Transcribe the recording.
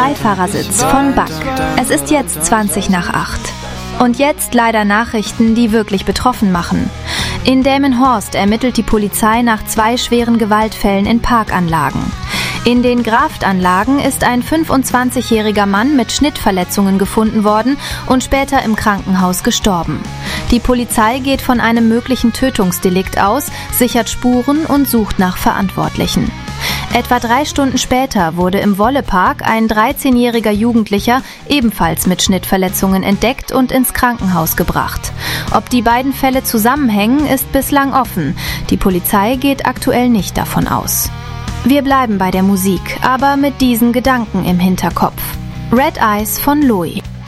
Beifahrersitz von Buck. Es ist jetzt 7:20. Und jetzt leider Nachrichten, die wirklich betroffen machen. In Delmenhorst ermittelt die Polizei nach 2 schweren Gewaltfällen in Parkanlagen. In den Graftanlagen ist ein 25-jähriger Mann mit Schnittverletzungen gefunden worden und später im Krankenhaus gestorben. Die Polizei geht von einem möglichen Tötungsdelikt aus, sichert Spuren und sucht nach Verantwortlichen. Etwa 3 Stunden später wurde im Wollepark ein 13-jähriger Jugendlicher ebenfalls mit Schnittverletzungen entdeckt und ins Krankenhaus gebracht. Ob die beiden Fälle zusammenhängen, ist bislang offen. Die Polizei geht aktuell nicht davon aus. Wir bleiben bei der Musik, aber mit diesen Gedanken im Hinterkopf. Red Eyes von Louis.